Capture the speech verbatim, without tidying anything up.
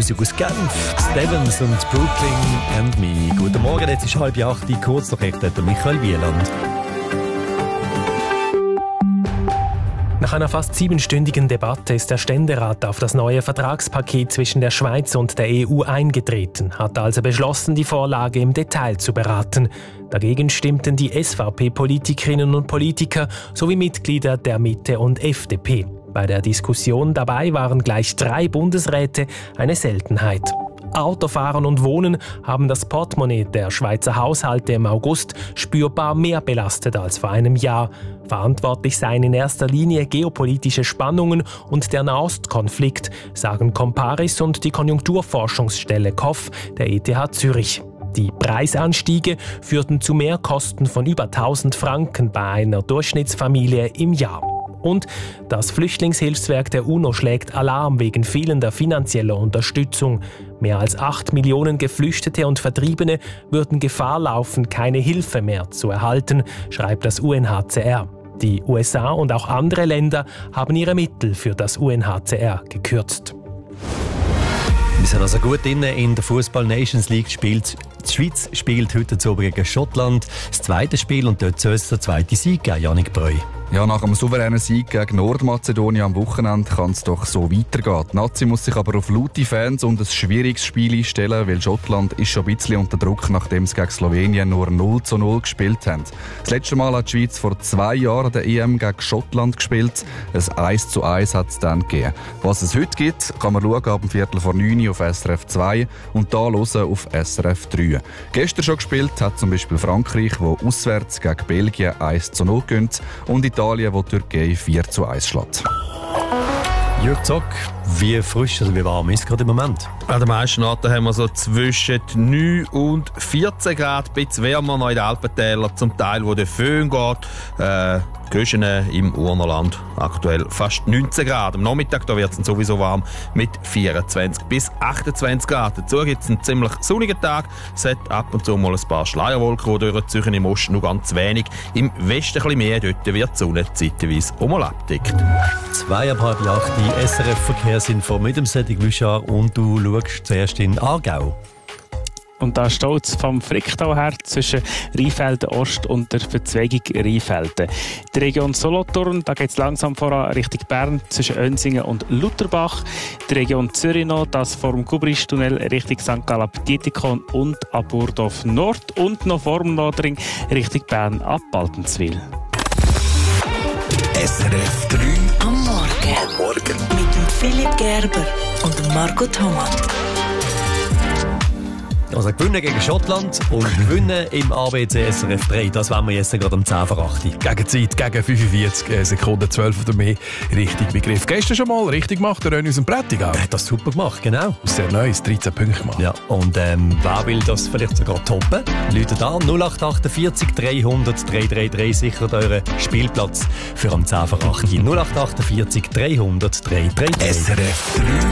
Musik aus Genf, Stevens und Brooklyn and Me. Guten Morgen, jetzt ist halb acht, kurz noch echt der Michael Wieland. Nach einer fast siebenstündigen Debatte ist der Ständerat auf das neue Vertragspaket zwischen der Schweiz und der E U eingetreten, hat also beschlossen, die Vorlage im Detail zu beraten. Dagegen stimmten die S V P-Politikerinnen und Politiker sowie Mitglieder der Mitte und F D P. Bei der Diskussion dabei waren gleich drei Bundesräte, eine Seltenheit. Autofahren und Wohnen haben das Portemonnaie der Schweizer Haushalte im August spürbar mehr belastet als vor einem Jahr. Verantwortlich seien in erster Linie geopolitische Spannungen und der Nahostkonflikt, sagen Comparis und die Konjunkturforschungsstelle K O F der E T H Zürich. Die Preisanstiege führten zu Mehrkosten von über tausend Franken bei einer Durchschnittsfamilie im Jahr. Und das Flüchtlingshilfswerk der UNO schlägt Alarm wegen fehlender finanzieller Unterstützung. Mehr als acht Millionen Geflüchtete und Vertriebene würden Gefahr laufen, keine Hilfe mehr zu erhalten, schreibt das U N H C R. Die U S A und auch andere Länder haben ihre Mittel für das U N H C R gekürzt. Wir sind also gut drin in der Fußball Nations League gespielt. Die Schweiz spielt heute Abend gegen Schottland das zweite Spiel und dort soll es der zweite Sieg geben, Janik Breu. Ja, nach einem souveränen Sieg gegen Nordmazedonien am Wochenende kann es doch so weitergehen. Die Nazi muss sich aber auf laute Fans und ein schwieriges Spiel einstellen, weil Schottland ist schon ein bisschen unter Druck, nachdem sie gegen Slowenien nur null zu null gespielt haben. Das letzte Mal hat die Schweiz vor zwei Jahren der E M gegen Schottland gespielt. Ein eins zu eins hat es dann gegeben. Was es heute gibt, kann man schauen ab dem Viertel vor neun auf S R F zwei und da hören auf S R F drei. Gestern schon gespielt hat zum Beispiel Frankreich, wo auswärts gegen Belgien eins zu null gewinnt, und Italien, wo die Türkei vier zu eins schlägt. Jürg Zock, wie frisch oder wie warm ist es gerade im Moment? An den meisten Orten haben wir so zwischen neun und vierzehn Grad, ein bisschen wärmer noch in den Alpentälern, zum Teil wo der Föhn geht. Äh, Göschen im Urnerland aktuell fast neunzehn Grad. Am Nachmittag wird es sowieso warm mit vierundzwanzig bis achtundzwanzig Grad. Dazu gibt es einen ziemlich sonnigen Tag. Es hat ab und zu mal ein paar Schleierwolken, die durchziehen, im Osten nur ganz wenig. Im Westen ein bisschen mehr, dort wird die Sonne zeitweise auch mal abdeckt. Zweieinhalb Jahre die S R F-Verkehrsinfo mit dem Cedric Wüschar und du schaust zuerst in Aargau. Und da steht es vom Fricktal her zwischen Rheinfelden Ost und der Verzweigung Rheinfelden. Die Region Solothurn, da geht es langsam voran Richtung Bern zwischen Önsingen und Lutherbach. Die Region Zürich noch, das vor dem Gubristunnel Richtung Sankt Gallen-Dietikon und ab Burdorf Nord. Und noch vor dem Nordring Richtung Bern ab Baltenswil. S R F drei am Morgen. Am Morgen. Mit dem Philipp Gerber und dem Marco Thomas. Also gewinnen gegen Schottland und gewinnen im A B C S R F drei. Das wollen wir jetzt gerade um zehn vor acht. Gegenzeit gegen fünfundvierzig Sekunden, zwölf oder mehr. Richtig Begriff. Gestern schon mal richtig gemacht, der Rönnius und Prättigau. Er hat das super gemacht, genau. Sehr neues, dreizehn Punkte gemacht. Ja, und ähm, wer will das vielleicht sogar toppen? Läutet an null acht achtundvierzig dreihundert dreihundertdreiunddreißig, sichert euren Spielplatz für am zehn vor acht. null acht achtundvierzig dreihundert dreihundertdreiunddreißig. S R F drei